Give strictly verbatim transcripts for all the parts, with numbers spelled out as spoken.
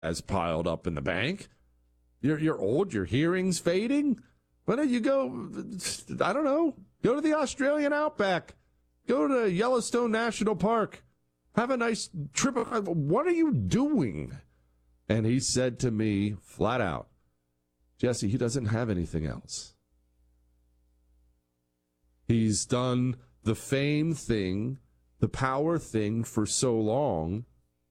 has piled up in the bank. You're, you're old, your hearing's fading. Why don't you go, I don't know, go to the Australian outback. Go to Yellowstone National Park. Have a nice trip. What are you doing? And he said to me flat out, Jesse, he doesn't have anything else. He's done the fame thing, the power thing for so long.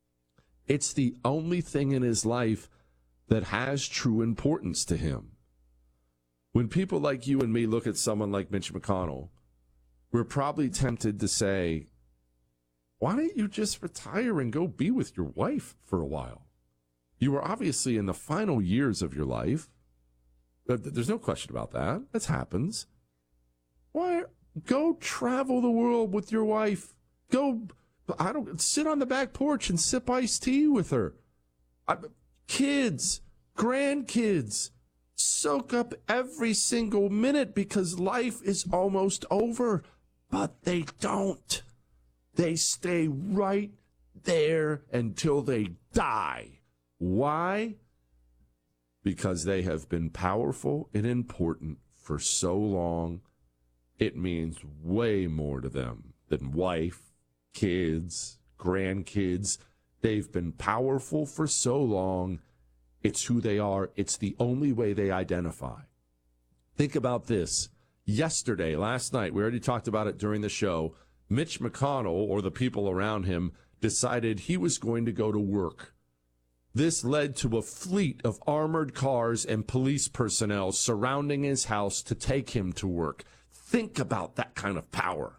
It's the only thing in his life that has true importance to him. When people like you and me look at someone like Mitch McConnell, we're probably tempted to say, why don't you just retire and go be with your wife for a while? You were obviously in the final years of your life. There's no question about that. That happens. Why? Go travel the world with your wife. Go, I don't, sit on the back porch and sip iced tea with her. I, kids, grandkids, soak up every single minute because life is almost over. But they don't. They stay right there until they die. Why? Because they have been powerful and important for so long. It means way more to them than wife, kids, grandkids. They've been powerful for so long. It's who they are. It's the only way they identify. Think about this. Yesterday, last night, we already talked about it during the show, Mitch McConnell, or the people around him, decided he was going to go to work. This led to a fleet of armored cars and police personnel surrounding his house to take him to work. Think about that kind of power.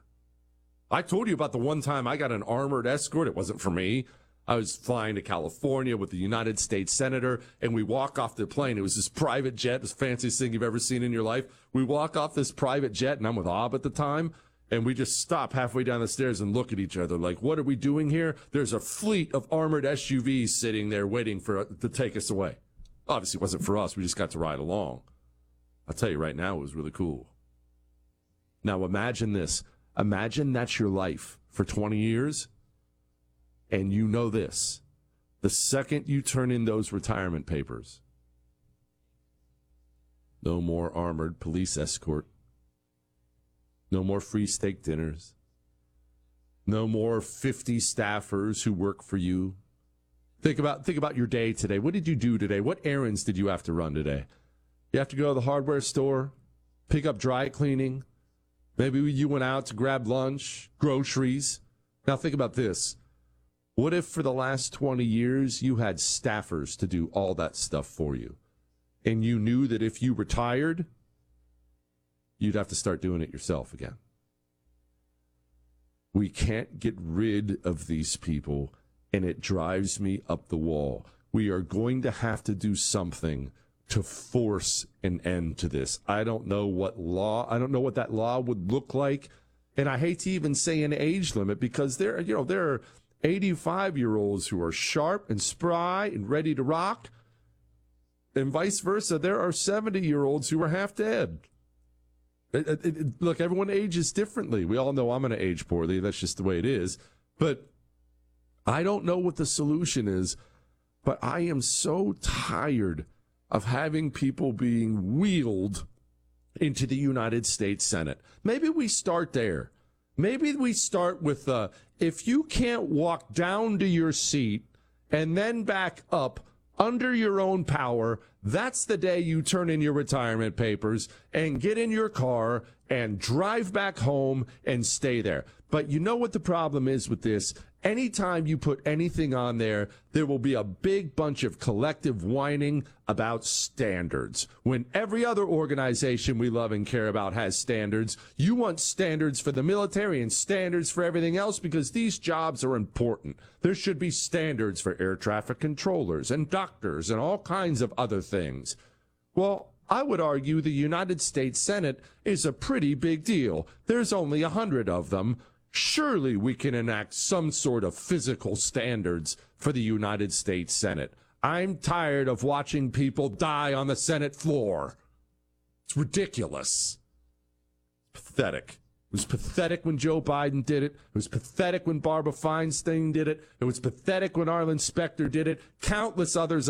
I told you about the one time I got an armored escort. It wasn't for me. I was flying to California with the United States Senator, and we walk off the plane. It was this private jet, the fanciest thing you've ever seen in your life. We walk off this private jet, and I'm with Ob at the time, and we just stop halfway down the stairs and look at each other like, what are we doing here? There's a fleet of armored S U Vs sitting there waiting for to take us away. Obviously, it wasn't for us. We just got to ride along. I'll tell you right now, it was really cool. Now, imagine this. Imagine that's your life for twenty years. And you know this, the second you turn in those retirement papers, no more armored police escort, no more free steak dinners, no more fifty staffers who work for you. Think about, think about your day today. What did you do today? What errands did you have to run today? You have to go to the hardware store, pick up dry cleaning. Maybe you went out to grab lunch, groceries. Now think about this. What if for the last twenty years you had staffers to do all that stuff for you? And you knew that if you retired, you'd have to start doing it yourself again. We can't get rid of these people, and it drives me up the wall. We are going to have to do something to force an end to this. I don't know what law, I don't know what that law would look like. And I hate to even say an age limit because there, you know, there are eighty-five-year-olds who are sharp and spry and ready to rock, and vice versa. There are seventy-year-olds who are half dead. It, it, it, look, everyone ages differently. We all know I'm going to age poorly. That's just the way it is. But I don't know what the solution is, but I am so tired of having people being wheeled into the United States Senate. Maybe we start there. Maybe we start with, uh, if you can't walk down to your seat and then back up under your own power, that's the day you turn in your retirement papers and get in your car and drive back home and stay there. But you know what the problem is with this? Anytime you put anything on there, there will be a big bunch of collective whining about standards. When every other organization we love and care about has standards, you want standards for the military and standards for everything else because these jobs are important. There should be standards for air traffic controllers and doctors and all kinds of other things. Well, I would argue the United States Senate is a pretty big deal. There's only a hundred of them. Surely we can enact some sort of physical standards for the United States Senate. I'm tired of watching people die on the Senate floor. It's ridiculous. Pathetic. It was pathetic when Joe Biden did it. It was pathetic when Barbara Feinstein did it. It was pathetic when Arlen Specter did it. Countless others